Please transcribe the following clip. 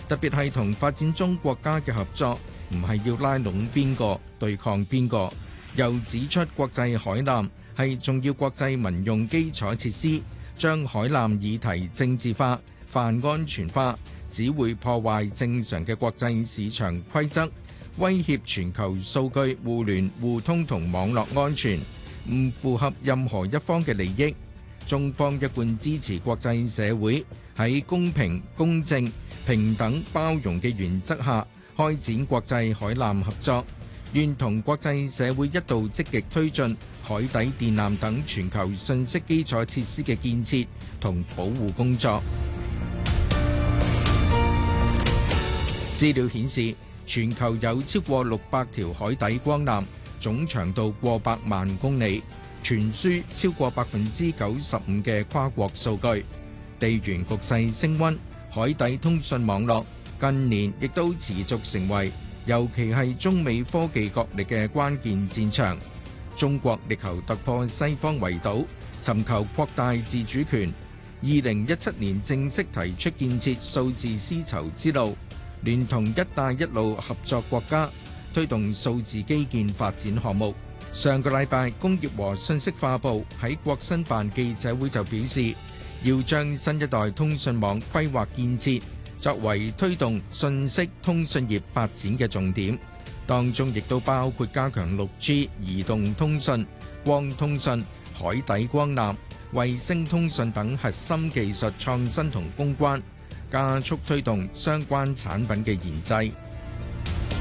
特別係同發展中國家嘅合作，唔係要拉攏邊個對抗邊個。又指出國際海纜係重要國際民用基礎設施，將海纜議題政治化、泛安全化，只會破壞正常嘅國際市場規則，威脅全球數據互聯互通同網絡安全，唔符合任何一方嘅利益。中方一貫支持國際社會喺公平、公正、平等、包容嘅原則下開展國際海纜合作，願同國際社會一道積極推進海底電纜等全球信息基礎設施嘅建設同保護工作。資料顯示，全球有超過600條海底光纜，總長度過百萬公里，傳輸超過95%嘅跨國數據。地緣局勢升溫，海底通訊網絡近年亦都持續成為尤其係中美科技角力嘅關鍵戰場。中國力求突破西方圍堵，尋求擴大自主權。2017年正式提出建設數字絲綢之路，聯同一帶一路合作國家推動數字基建發展項目。上個禮拜，工業和信息化部喺國新辦記者會就表示，要將新一代通訊網規劃建設作為推動信息通訊業發展嘅重點，當中亦都包括加強 6G 移動通訊、光通訊、海底光纜、衛星通訊等核心技術創新同攻關，加速推動相關產品嘅研製。